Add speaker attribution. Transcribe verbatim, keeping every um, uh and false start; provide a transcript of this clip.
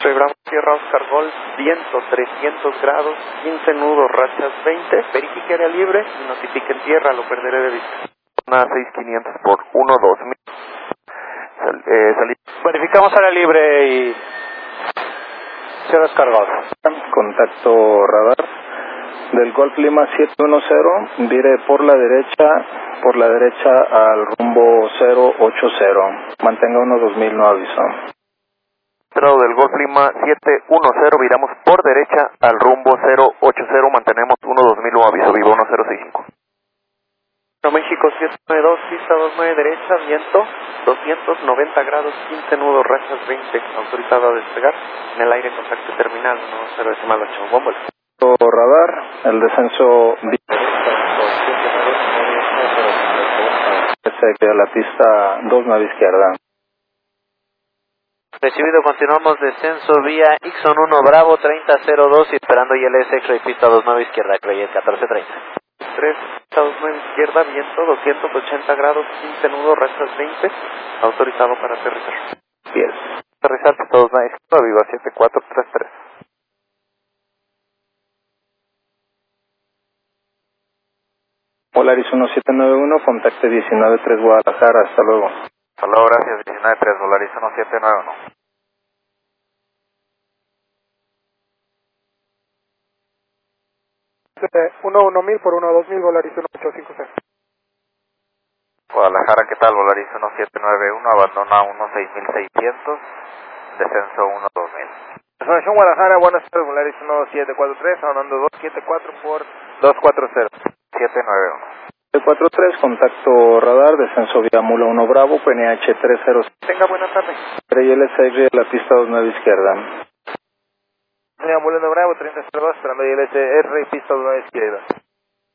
Speaker 1: Bravo, Sierra Oscar Golf, viento trescientos grados, quince nudos, rachas veinte, verifique área libre y notifique en tierra, lo perderé de vista.
Speaker 2: Una seis mil quinientos por uno dos mil. Sal, eh, salí.
Speaker 3: Verificamos área libre y Sierra Oscar Golf.
Speaker 4: Contacto radar del Golf Lima siete uno cero, vire por la derecha, por la derecha al rumbo cero ocho cero. Mantenga uno dos mil, no aviso.
Speaker 2: Centrado del Golf Lima siete uno cero, viramos por derecha al rumbo cero ocho cero, mantenemos uno dos mil, no aviso, vivo uno cero seis cinco.
Speaker 1: México siete nueve dos, pista dos nueve derecha, viento doscientos noventa grados, quince nudos, rachas veinte, autorizado a despegar, en el aire contacto terminal, uno cero decimal ocho, bombole.
Speaker 4: Radar, el descenso a la pista dos nueve izquierda.
Speaker 3: Recibido, continuamos descenso vía Ixon uno Bravo treinta cero dos y esperando I L S X-Ray pista dos nueve izquierda, Creyet catorce treinta.
Speaker 1: tres, pista dos nueve izquierda, viento doscientos ochenta grados, quince nudos, rachas veinte, autorizado para aterrizar.
Speaker 4: diez.
Speaker 2: Aterrizar pista dos nueve izquierda, viva siete cuatro tres tres.
Speaker 4: Polaris uno siete nueve uno, contacte diecinueve tres Guadalajara, hasta luego.
Speaker 2: Hasta luego, gracias, diecinueve tres, Polaris uno siete nueve uno.
Speaker 5: uno uno mil por uno dos mil, Volaris uno ocho cinco cero.
Speaker 2: Guadalajara, ¿qué tal? Volaris uno siete nueve uno, abandona uno seis mil seiscientos, descenso uno dos mil.
Speaker 3: Información Guadalajara, buenas tardes, Volaris uno siete cuatro tres, abandonando dos siete cuatro por dos cuatro cero.
Speaker 2: siete nueve uno.
Speaker 4: siete cuatro tres, contacto radar, descenso vía Mula uno Bravo, P N H tres cero.
Speaker 1: Tenga buena tarde.
Speaker 4: I L S X la pista dos nueve izquierda.
Speaker 3: Mula uno Bravo treinta cero dos, esperando I L S R pista dos nueve izquierda.